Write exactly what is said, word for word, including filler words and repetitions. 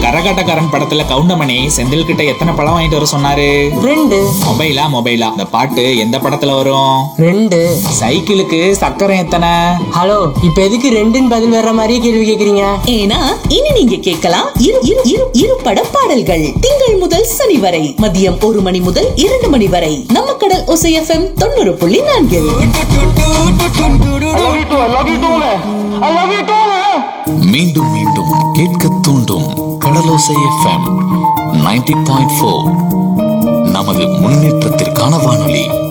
கரகாட்டக்காரன் படத்துல கவுண்டமணி செந்தில் கிட்ட எத்தனை பழம் வாங்கிட்டு வர சொன்னாரு? ரெண்டு. மொபைலா மொபைலா இந்த பாட்டு எந்த படத்துல வரும்? ரெண்டு. சைக்கிளுக்கு சக்கரம் எத்தனை? ஹலோ, இப்ப எதுக்கு ரெண்டுன்னு பதில் வர்ற மாதிரியே கேள்வி கேக்குறீங்க? ஏன்னா இனி நீங்க கேட்கலாம் இரு இரு இரு இரு பட பாடல்கள் திங்கள் முதல் சனி வரை மதியம் ஒரு மணி முதல் இரண்டு மணி வரை நம்ம கடல் ஒசை எஃப்எம் தொண்ணூறு புள்ளி நான்கில். மீண்டும் மீண்டும் கேட்க தூண்டும் கடலோசை எஃப்எம் நைன்டி பாயிண்ட் ஃபோர் நமது முன்னேற்றத்திற்கான வானொலி.